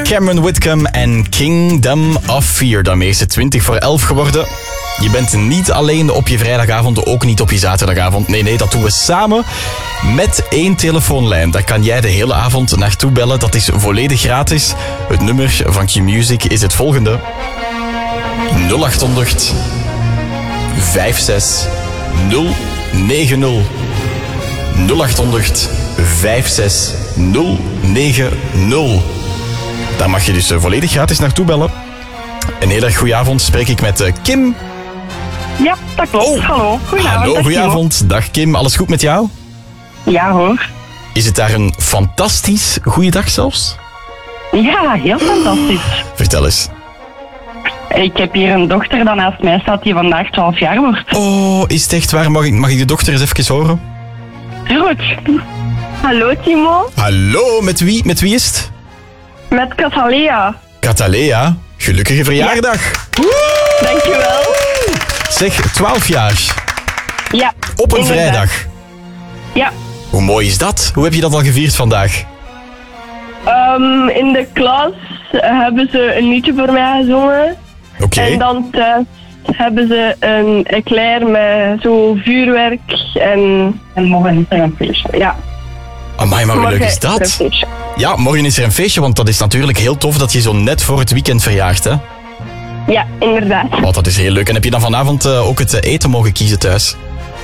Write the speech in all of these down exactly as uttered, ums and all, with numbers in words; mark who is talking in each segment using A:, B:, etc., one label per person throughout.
A: Cameron Whitcomb en Kingdom of Fear. Daarmee is het twintig voor elf geworden. Je bent niet alleen op je vrijdagavond, ook niet op je zaterdagavond. Nee, nee, dat doen we samen met één telefoonlijn. Daar kan jij de hele avond naartoe bellen. Dat is volledig gratis. Het nummer van Q-Music is het volgende. nul acht honderd vijf zes nul negen nul. nul acht honderd vijf zes nul negen nul. Daar mag je dus volledig gratis naartoe bellen. Een hele erg goeie avond. Spreek ik met Kim.
B: Ja, dat klopt. Oh. Hallo, goedenavond.
A: Hallo, goedenavond. Dag Kim, alles goed met jou?
B: Ja hoor.
A: Is het daar een fantastisch goeie dag zelfs?
B: Ja, heel fantastisch.
A: Vertel eens.
B: Ik heb hier een dochter dat naast mij staat die vandaag twaalf jaar wordt.
A: Oh, is het echt waar? Mag ik, mag ik de dochter eens even horen?
B: Tuurlijk. Hallo Timo.
A: Hallo, met wie? Met wie is het?
B: Met Catalea.
A: Catalea, gelukkige verjaardag.
B: Ja. Dankjewel.
A: Zeg, twaalf jaar.
B: Ja.
A: Op een
B: inderdaad.
A: vrijdag.
B: Ja.
A: Hoe mooi is dat? Hoe heb je dat al gevierd vandaag?
B: Um, in de klas hebben ze een liedje voor mij gezongen.
A: Oké. Okay.
B: En dan thuis hebben ze een eclair met zo vuurwerk en... En morgen is er een feestje, ja.
A: Amai, maar hoe leuk is dat? Ja, morgen is er een feestje, want dat is natuurlijk heel tof dat je zo net voor het weekend verjaart, hè?
B: Ja, inderdaad.
A: Oh, dat is heel leuk. En heb je dan vanavond uh, ook het eten mogen kiezen thuis?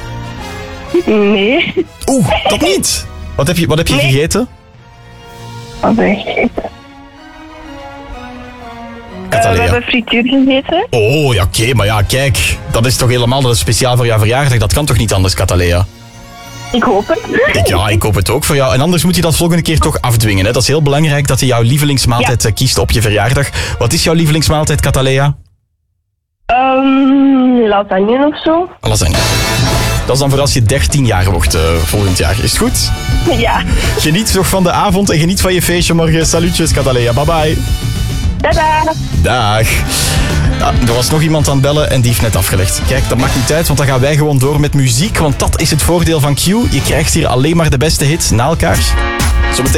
B: Nee.
A: Oeh, dat niet? Wat heb je, wat heb je nee. gegeten?
B: Wat heb ik gegeten? Uh, we hebben frituur gegeten.
A: Oh, ja, oké, okay, maar ja, kijk. Dat is toch helemaal dat is speciaal voor jouw verjaardag? Dat kan toch niet anders, Catalea?
B: Ik hoop het.
A: Ik, ja, ik hoop het ook voor jou. En anders moet je dat volgende keer toch afdwingen. Hè? Dat is heel belangrijk dat je jouw lievelingsmaaltijd ja. kiest op je verjaardag. Wat is jouw lievelingsmaaltijd, Catalea?
B: Um, lasagne of zo.
A: Lasagne. Dat is dan voor als je dertien jaar wordt uh, volgend jaar. Is het goed?
B: Ja.
A: Geniet toch van de avond en geniet van je feestje morgen. Salutjes, Catalea. Bye bye.
B: Tada.
A: Dag. Ja, er was nog iemand aan het bellen en die heeft net afgelegd. Kijk, dat maakt niet uit, want dan gaan wij gewoon door met muziek. Want dat is het voordeel van Q. Je krijgt hier alleen maar de beste hits na elkaar.